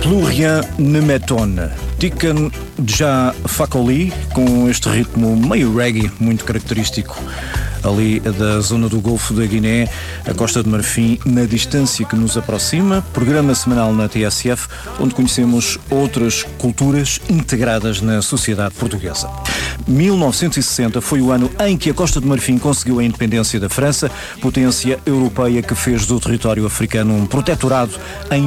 Florian Nemetone, Tiken Jah Fakoly, com este ritmo meio reggae, muito característico ali da zona do Golfo da Guiné, a Costa de Marfim, na distância que nos aproxima, programa semanal na TSF, onde conhecemos outras culturas integradas na sociedade portuguesa. 1960 foi o ano em que a Costa de Marfim conseguiu a independência da França, potência europeia que fez do território africano um protetorado em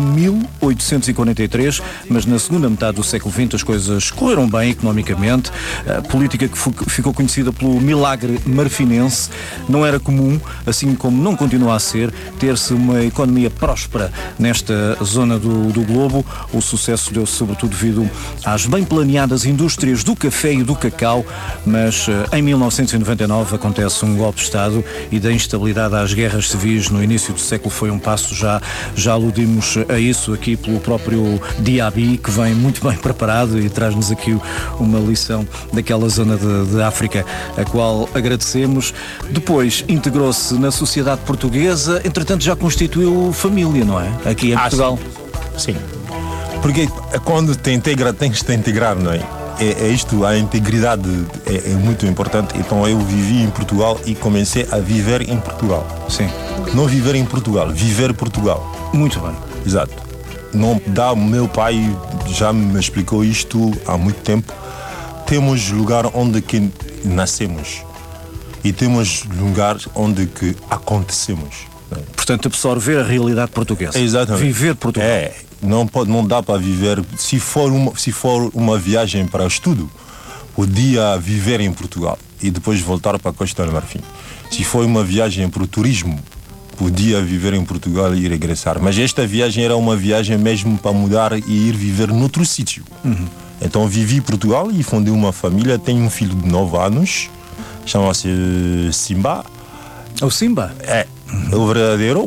1843, mas na segunda metade do século XX as coisas correram bem economicamente. A política que ficou conhecida pelo milagre marfinense não era comum, assim como não continua a ser, ter-se uma economia próspera nesta zona do globo. O sucesso deu-se sobretudo devido às bem planeadas indústrias do café e do cacau, mas em 1999 acontece um golpe de Estado e da instabilidade às guerras civis no início do século foi um passo, já aludimos a isso aqui pelo próprio Diaby, que vem muito bem preparado e traz-nos aqui uma lição daquela zona de África, a qual agradecemos. Depois integrou-se na sociedade portuguesa, entretanto já constituiu família, não é? Aqui em Portugal. Sim. Porque quando tens de te integrar, não é? É isto, a integridade é muito importante. Então eu vivi em Portugal e comecei a viver em Portugal. Sim. Não viver em Portugal, viver Portugal. Muito bem. Exato. Não dá, meu pai já me explicou isto há muito tempo. Temos lugar onde que nascemos e temos lugar onde que acontecemos. Portanto, absorver a realidade portuguesa. Exatamente. Viver Portugal. Não dá para viver. Se for uma viagem para estudo, podia viver em Portugal e depois voltar para a Costa do Marfim. Se for uma viagem para o turismo, podia viver em Portugal e regressar. Mas esta viagem era uma viagem mesmo para mudar e ir viver noutro sítio. Então vivi em Portugal e fundei uma família. Tenho um filho de 9 anos, chama-se Simba. O Simba? É o verdadeiro.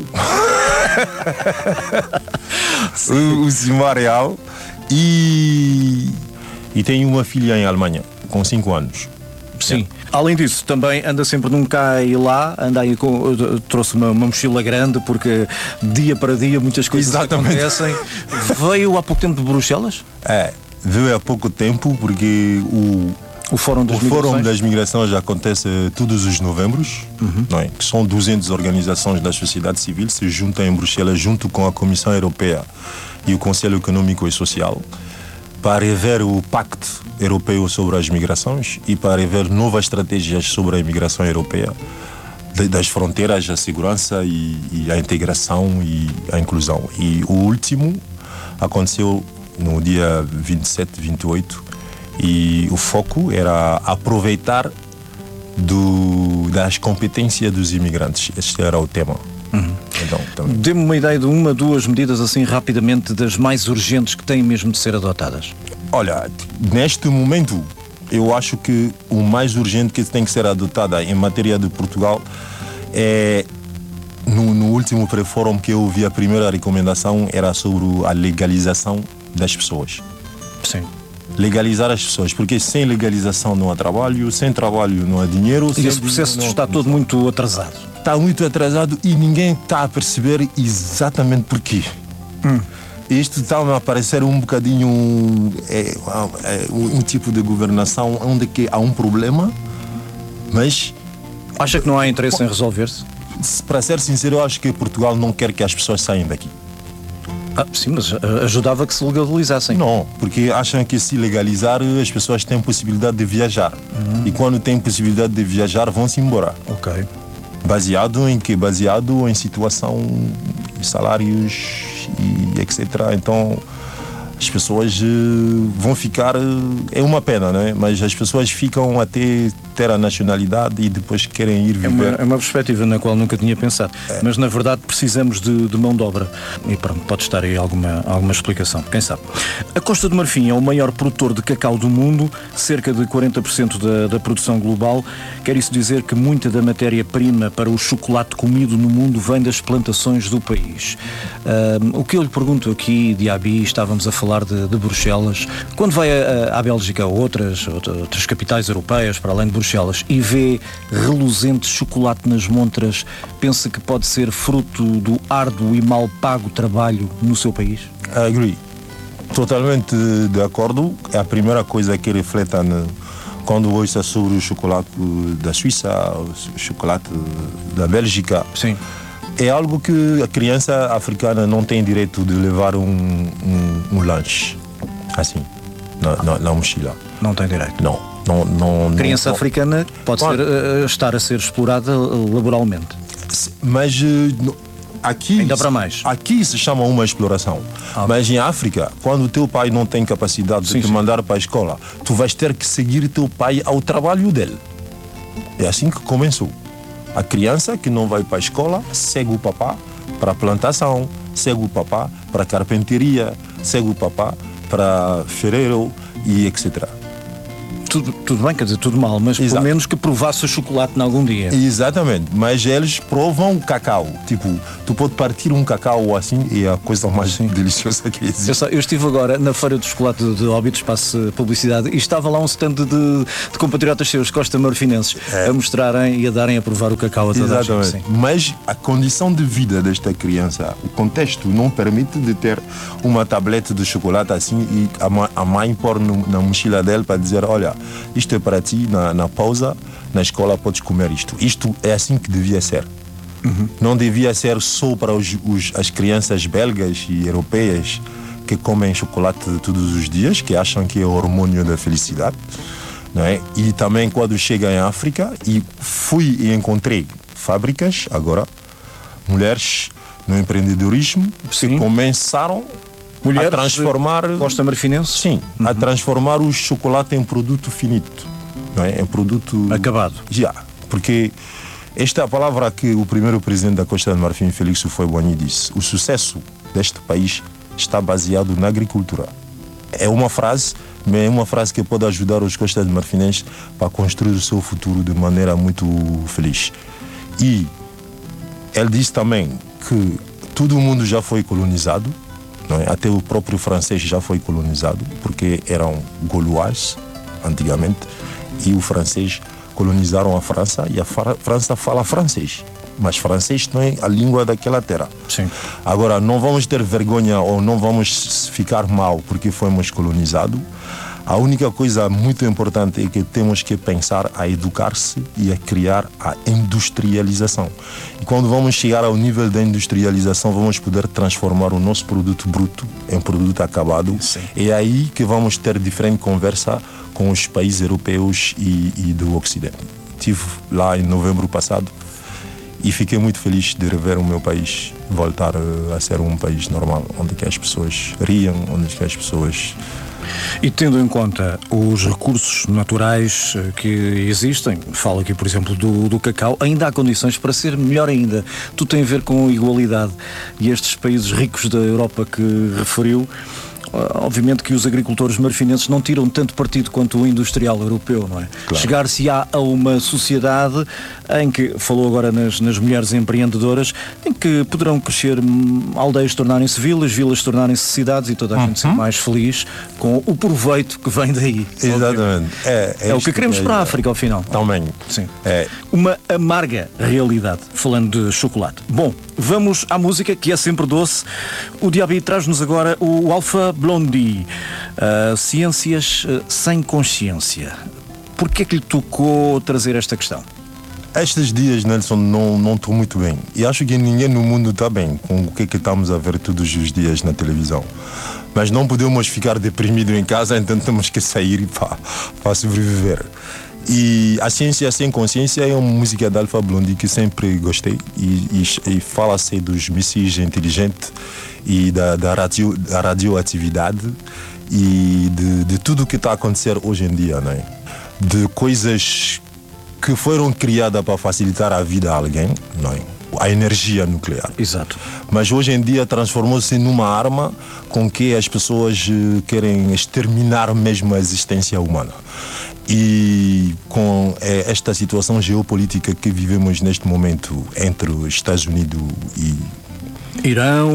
o Simba real. E tenho uma filha em Alemanha, com 5 anos. Sim. Além disso, também anda sempre num cá e lá, trouxe uma mochila grande, porque dia para dia muitas coisas acontecem. Veio há pouco tempo de Bruxelas? Veio há pouco tempo, porque o Fórum das Migrações já acontece todos os novembros, não é? Que são 200 organizações da sociedade civil se juntam em Bruxelas junto com a Comissão Europeia e o Conselho Econômico e Social para rever o Pacto Europeu sobre as Migrações e para rever novas estratégias sobre a imigração europeia, das fronteiras, a segurança e a integração e a inclusão. E o último aconteceu no dia 27, 28, e o foco era aproveitar das competências dos imigrantes. Este era o tema. Então, dê-me uma ideia de uma, duas medidas assim rapidamente das mais urgentes que têm mesmo de ser adotadas. Olha, neste momento eu acho que o mais urgente que tem que ser adotada em matéria de Portugal é no último pré-fórum que eu vi, a primeira recomendação era sobre a legalização das pessoas. Sim. Legalizar as pessoas, porque sem legalização não há trabalho, sem trabalho não há dinheiro. E esse processo está todo muito atrasado. Está muito atrasado e ninguém está a perceber exatamente porquê. Isto está a parecer um bocadinho um tipo de governação onde que há um problema, mas... Acha que não há interesse em resolver-se? Para ser sincero, eu acho que Portugal não quer que as pessoas saiam daqui. Sim, mas ajudava que se legalizassem. Não, porque acham que se legalizar as pessoas têm possibilidade de viajar. E quando têm possibilidade de viajar, vão-se embora. Ok. Baseado em quê? Baseado em situação, salários e etc. Então as pessoas vão ficar... É uma pena, não é? Mas as pessoas ficam até ter a nacionalidade e depois querem ir viver. É uma perspectiva na qual nunca tinha pensado. Mas na verdade precisamos de mão de obra. E pronto, pode estar aí alguma explicação, quem sabe. A Costa do Marfim é o maior produtor de cacau do mundo, cerca de 40% da produção global. Quer isso dizer que muita da matéria-prima para o chocolate comido no mundo vem das plantações do país. O que eu lhe pergunto aqui, Diaby, estávamos a falar de Bruxelas. Quando vai à Bélgica ou outras capitais europeias, para além de Bruxelas, e vê reluzente chocolate nas montras, pensa que pode ser fruto do árduo e mal pago trabalho no seu país? Agree. Totalmente de acordo. É a primeira coisa que reflete quando ouça sobre o chocolate da Suíça, o chocolate da Bélgica. Sim. É algo que a criança africana não tem direito de levar um lanche assim na mochila. Não tem direito. Não. Criança africana pode estar a ser explorada laboralmente. Mas aqui, ainda para mais. Aqui se chama uma exploração. Mas em África, quando o teu pai não tem capacidade de te mandar para a escola, tu vais ter que seguir teu pai ao trabalho dele. É assim que começou. A criança que não vai para a escola segue o papá para a plantação, segue o papá para a carpintaria, segue o papá para ferreiro e etc. Tudo bem, quer dizer, tudo mal, mas pelo menos que provasse o chocolate em algum dia. Exatamente, mas eles provam o cacau. Tipo, tu pode partir um cacau assim e é a coisa mais deliciosa que existe. Eu estive agora na feira do chocolate de Óbidos, espaço publicidade, e estava lá um stand de compatriotas seus, costa-marfinenses, a mostrarem e a darem a provar o cacau a toda a gente. Sim. Mas a condição de vida desta criança, o contexto não permite de ter uma tablete de chocolate assim e a mãe pôr na mochila dele para dizer, olha, isto é para ti, na pausa, na escola podes comer isto. Isto é assim que devia ser. Não devia ser só para as crianças belgas e europeias que comem chocolate todos os dias, que acham que é o hormônio da felicidade. Não é? E também quando chega em África, e fui e encontrei fábricas, agora, mulheres no empreendedorismo, que começaram a transformar costa-marfinenses? Sim, a transformar o chocolate em produto finito, não é? Em produto acabado. Porque esta é a palavra que o primeiro presidente da Costa de Marfim, Félix Houphouët-Boigny, disse. O sucesso deste país está baseado na agricultura. É uma frase, mas é uma frase que pode ajudar os costas-marfinenses para construir o seu futuro de maneira muito feliz. E ele disse também que todo mundo já foi colonizado. Não é? Até o próprio francês já foi colonizado, porque eram gaulois antigamente, e o francês colonizaram a França, e a França fala francês, mas francês não é a língua daquela terra. Sim. Agora, não vamos ter vergonha ou não vamos ficar mal porque fomos colonizados. A única coisa muito importante é que temos que pensar a educar-se e a criar a industrialização. E quando vamos chegar ao nível da industrialização, vamos poder transformar o nosso produto bruto em produto acabado. Sim. É aí que vamos ter diferente conversa com os países europeus e do Ocidente. Estive lá em novembro passado e fiquei muito feliz de rever o meu país voltar a ser um país normal, onde que as pessoas riam, onde que as pessoas... E tendo em conta os recursos naturais que existem, falo aqui por exemplo do cacau, ainda há condições para ser melhor ainda. Tudo tem a ver com igualdade, e estes países ricos da Europa que referiu, obviamente que os agricultores marfinenses não tiram tanto partido quanto o industrial europeu, não é? Claro. Chegar-se-á a uma sociedade em que, falou agora nas mulheres empreendedoras, em que poderão crescer aldeias tornarem-se vilas, vilas tornarem-se cidades, e toda a gente ser mais feliz com o proveito que vem daí. Exatamente. É o que queremos para a África, ao final. Também. Sim. Uma amarga realidade, falando de chocolate. Bom, vamos à música, que é sempre doce. O Diaby traz-nos agora o Alpha Blondy, Ciências sem Consciência. Porquê que lhe tocou trazer esta questão? Estes dias, Nelson, não estou muito bem. E acho que ninguém no mundo está bem com o que estamos a ver todos os dias na televisão. Mas não podemos ficar deprimidos em casa, então temos que sair para sobreviver. E a Ciência Sem Consciência é uma música da Alpha Blondy que sempre gostei, e fala-se dos mísseis inteligentes e da radioatividade e de tudo o que está a acontecer hoje em dia, não é? De coisas que foram criadas para facilitar a vida a alguém, não é? A energia nuclear. Exato. Mas hoje em dia transformou-se numa arma com que as pessoas querem exterminar mesmo a existência humana. E com esta situação geopolítica que vivemos neste momento entre os Estados Unidos e Irão,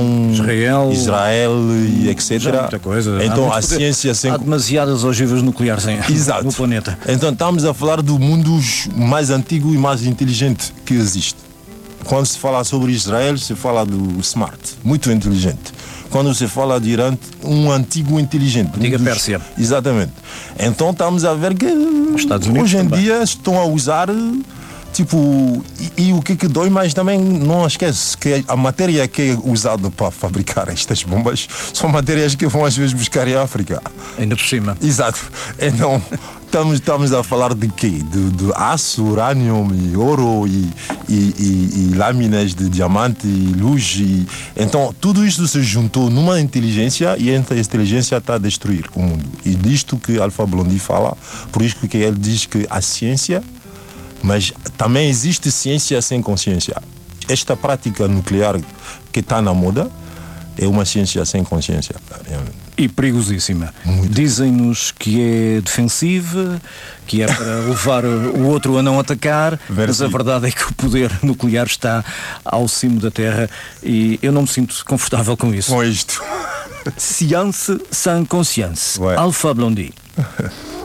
Israel e etc. Muita coisa. Então a ciência há demasiadas ogivas nucleares no planeta. Então estamos a falar do mundo mais antigo e mais inteligente que existe. Quando se fala sobre Israel, se fala do smart, muito inteligente. quando se fala de Irã, um antigo inteligente. Antiga Pérsia. Exatamente. Então estamos a ver que Estados Unidos hoje em também. dia estão a usar, tipo, e o que dói, mas também não esquece que a matéria que é usada para fabricar estas bombas são matérias que vão às vezes buscar em África. Ainda por cima. Exato. Então estamos a falar de quê? De aço, urânio, e ouro e lâminas de diamante e luz. Então tudo isso se juntou numa inteligência e essa inteligência está a destruir o mundo. E disto que Alpha Blondy fala, por isso que ele diz que a ciência, mas também existe ciência sem consciência. Esta prática nuclear que está na moda é uma ciência sem consciência. E perigosíssima. Muito. Dizem-nos que é defensiva, que é para levar o outro a não atacar, mas a verdade é que o poder nuclear está ao cimo da Terra e eu não me sinto confortável com isso. Com isto. Science sans conscience. Ouais. Alpha Blondy.